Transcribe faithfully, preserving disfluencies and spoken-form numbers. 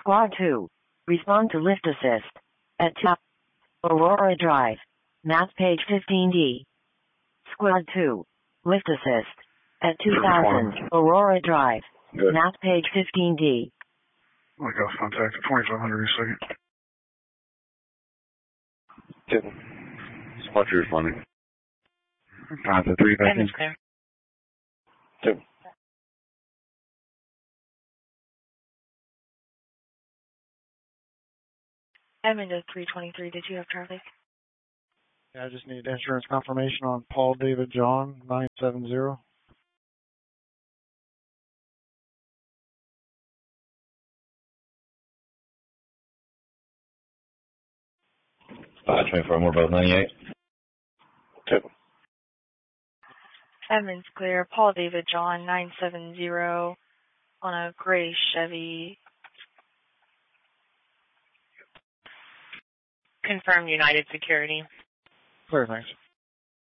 Squad two. Respond to lift assist. At top. Aurora Drive. Map page fifteen D. Squad two. Lift assist. At two thousand. Aurora Drive. Good. Map page fifteen D. Oh my gosh, contact at twenty-five hundred in a second. Two. Squad two responding. Contact three thousand. clear. Two. Edmund to three twenty-three, did you have Charlie? Yeah, I just need insurance confirmation on Paul David John nine seven zero. five twenty-four, more about ninety-eight. Two. Edmund's clear. Paul David John nine seven zero on a gray Chevy. Confirm United Security. Clear, thanks.